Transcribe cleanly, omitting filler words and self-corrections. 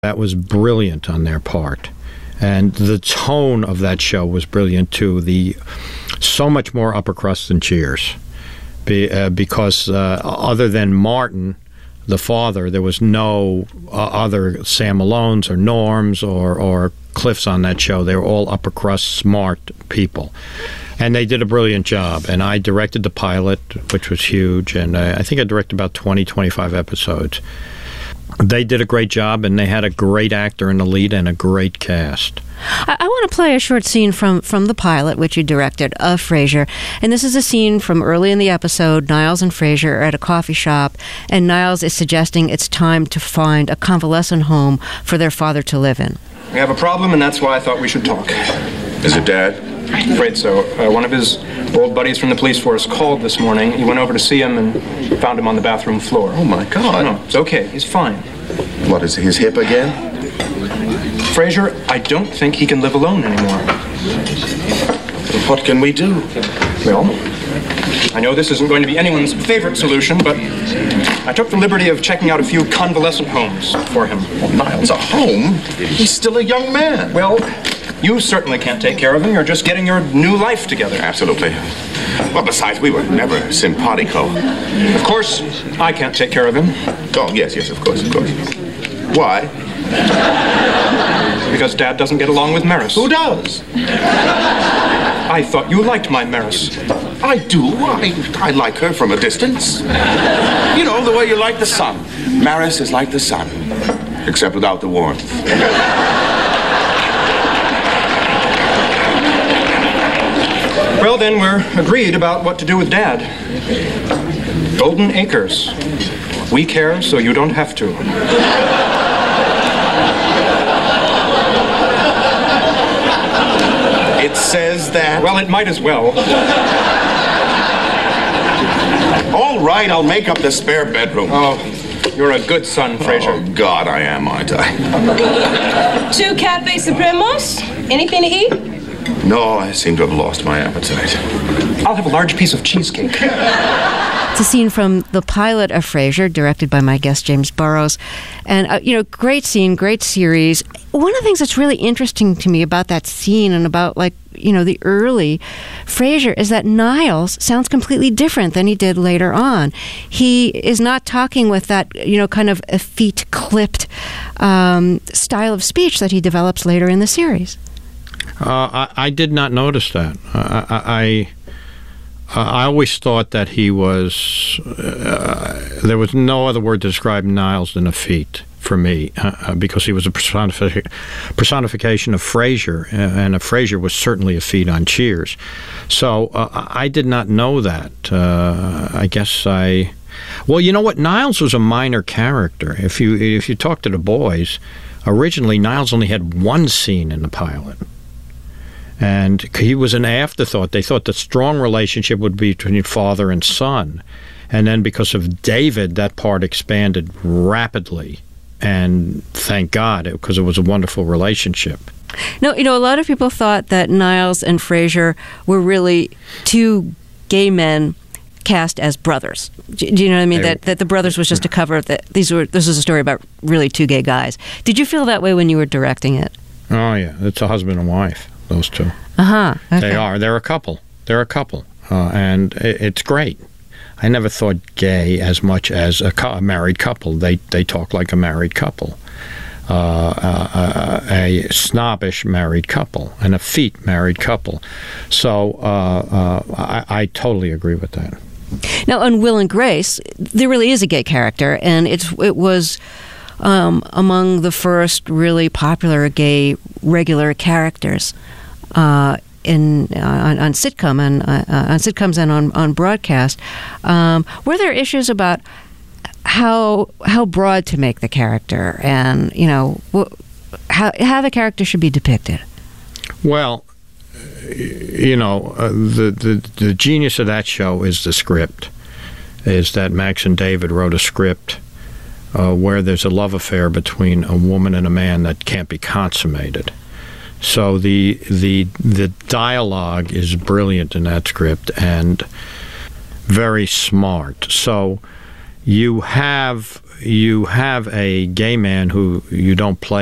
That was brilliant on their part. And the tone of that show was brilliant, too. So much more upper crust than Cheers. Because other than Martin, the father, there was no other Sam Malones or Norms or Cliffs on that show. They were all upper crust, smart people. And they did a brilliant job. And I directed the pilot, which was huge. And I think I directed about 20, 25 episodes. They did a great job, and they had a great actor in the lead and a great cast. I want to play a short scene from the pilot, which you directed, of Frasier. And this is a scene from early in the episode. Niles and Frasier are at a coffee shop, and Niles is suggesting it's time to find a convalescent home for their father to live in. We have a problem, and that's why I thought we should talk. Is it Dad? I'm afraid so. One of his old buddies from the police force called this morning. He went over to see him and found him on the bathroom floor. Oh, my God. No, it's okay. He's fine. What, is his hip again? Frasier, I don't think he can live alone anymore. What can we do? Well, I know this isn't going to be anyone's favorite solution, but I took the liberty of checking out a few convalescent homes for him. Well, Niles, a home? He's still a young man. Well, you certainly can't take care of him. You're just getting your new life together. Absolutely. Well, besides, we were never simpatico. Of course, I can't take care of him. Oh, yes, of course. Why? Because Dad doesn't get along with Maris. Who does? I thought you liked my Maris. I do. I like her from a distance. You know, the way you like the sun. Maris is like the sun, except without the warmth. Well, then, we're agreed about what to do with Dad. Golden Acres. We care, so you don't have to. It says that? Well, it might as well. All right, I'll make up the spare bedroom. Oh, you're a good son, Frasier. Oh, God, I am, aren't I? 2 Cafe Supremos? Anything to eat? No, I seem to have lost my appetite. I'll have a large piece of cheesecake. It's a scene from the pilot of Frasier, directed by my guest, James Burrows. And, great scene, great series. One of the things that's really interesting to me about that scene and about, the early Frasier is that Niles sounds completely different than he did later on. He is not talking with that, kind of effete-clipped style of speech that he develops later in the series. I did not notice that. I always thought that he was. There was no other word to describe Niles than effete for me, because he was a personification of Frasier, and Frasier was certainly effete on Cheers. So I did not know that. I guess I. Well, you know what? Niles was a minor character. If you talk to the boys, originally Niles only had one scene in the pilot. And he was an afterthought. They thought the strong relationship would be between father and son. And then because of David, that part expanded rapidly. And thank God, because it was a wonderful relationship. No, a lot of people thought that Niles and Frasier were really two gay men cast as brothers. Do you know what I mean? That the brothers was just a cover. That this was a story about really two gay guys. Did you feel that way when you were directing it? Oh, yeah. It's a husband and wife. Those two. Okay. They are. They're a couple. And it's great. I never thought gay as much as a married couple. They talk like a married couple. A snobbish married couple. An effete married couple. So I totally agree with that. Now, on Will and Grace, there really is a gay character, and it was among the first really popular gay regular characters on sitcoms and on broadcast. Were there issues about how broad to make the character, and how the character should be depicted? Well, the genius of that show is the script. Is that Max and David wrote a script where there's a love affair between a woman and a man that can't be consummated. So the dialogue is brilliant in that script and very smart. So you have a gay man who you don't play